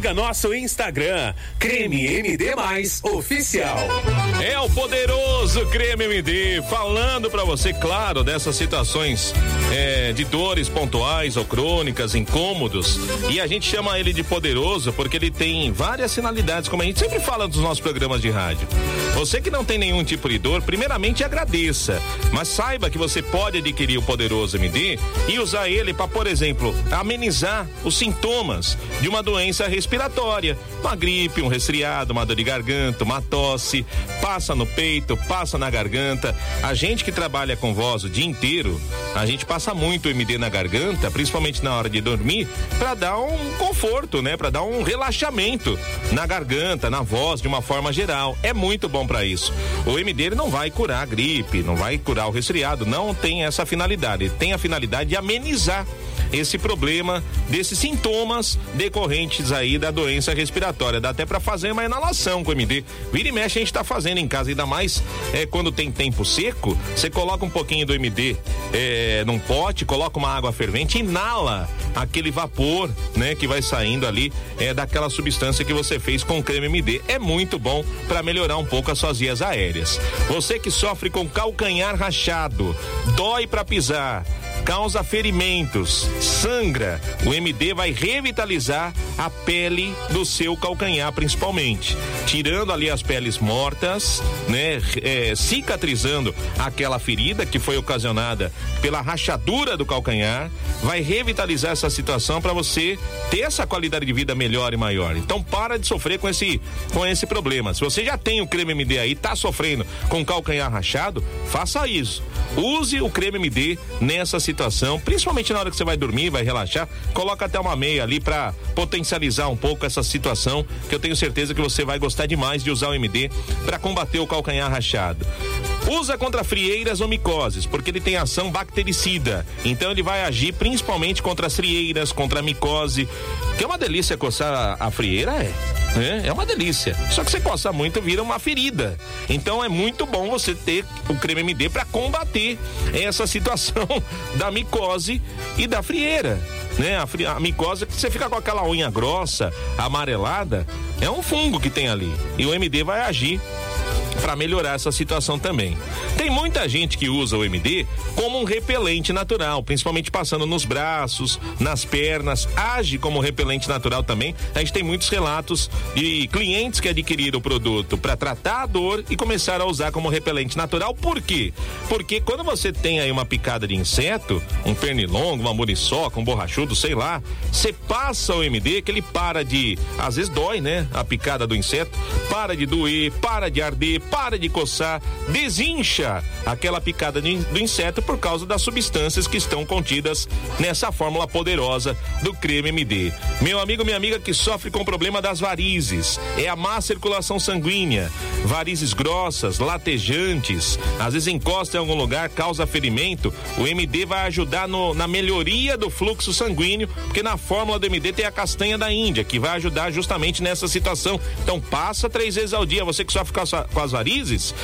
Siga nosso Instagram, Creme MD Mais Oficial. É o poderoso Creme MD, falando pra você, claro, dessas situações de dores pontuais ou crônicas, incômodos, e a gente chama ele de poderoso porque ele tem várias finalidades, como a gente sempre fala nos nossos programas de rádio. Você que não tem nenhum tipo de dor, primeiramente agradeça, mas saiba que você pode adquirir o poderoso MD e usar ele para, por exemplo, amenizar os sintomas de uma doença respiratória, uma gripe, um resfriado, uma dor de garganta, uma tosse, passa no peito, passa na garganta. A gente que trabalha com voz o dia inteiro, a gente passa muito MD na garganta, principalmente na hora de dormir, para dar um conforto, né? Para dar um relaxamento na garganta, na voz, de uma forma geral. É muito bom para isso. O MD ele não vai curar a gripe, não vai curar o resfriado, não tem essa finalidade. Ele tem a finalidade de amenizar esse problema desses sintomas decorrentes aí da doença respiratória. Dá até para fazer uma inalação com MD. Vira e mexe a gente tá fazendo em casa, ainda mais quando tem tempo seco, você coloca um pouquinho do MD num pote, coloca uma água fervente, inala aquele vapor, né, que vai saindo ali daquela substância que você fez com o creme MD. É muito bom para melhorar um pouco as suas vias aéreas. Você que sofre com calcanhar rachado, dói para pisar, causa ferimentos, sangra, o MD vai revitalizar a pele do seu calcanhar, principalmente, tirando ali as peles mortas, né, cicatrizando aquela ferida que foi ocasionada pela rachadura do calcanhar, vai revitalizar essa situação para você ter essa qualidade de vida melhor e maior. Então para de sofrer com esse problema. Se você já tem o creme MD aí, tá sofrendo com calcanhar rachado, faça isso. Use o creme MD nessa situação, principalmente na hora que você vai dormir, vai relaxar, coloca até uma meia ali para potencializar um pouco essa situação, que eu tenho certeza que você vai gostar demais de usar o MD para combater o calcanhar rachado. Usa contra frieiras ou micoses, porque ele tem ação bactericida, então ele vai agir principalmente contra as frieiras, contra a micose, que é uma delícia coçar a frieira, é uma delícia, só que você coça muito, vira uma ferida. Então é muito bom você ter o creme MD para combater essa situação da micose e da frieira, né? A micose, que você fica com aquela unha grossa, amarelada, é um fungo que tem ali, e o MD vai agir para melhorar essa situação também. Tem muita gente que usa o MD como um repelente natural, principalmente passando nos braços, nas pernas, age como repelente natural também. A gente tem muitos relatos de clientes que adquiriram o produto para tratar a dor e começaram a usar como repelente natural. Por quê? Porque quando você tem aí uma picada de inseto, um pernilongo, uma muriçoca, um borrachudo, sei lá, você passa o MD que ele para de, às vezes dói, né? A picada do inseto, para de doer, para de arder, para de coçar, desincha aquela picada do inseto por causa das substâncias que estão contidas nessa fórmula poderosa do creme MD. Meu amigo, minha amiga que sofre com o problema das varizes, é a má circulação sanguínea, varizes grossas, latejantes, às vezes encosta em algum lugar, causa ferimento, o MD vai ajudar na melhoria do fluxo sanguíneo, porque na fórmula do MD tem a castanha da Índia, que vai ajudar justamente nessa situação. Então passa 3 vezes ao dia, você que sofre com as varizes,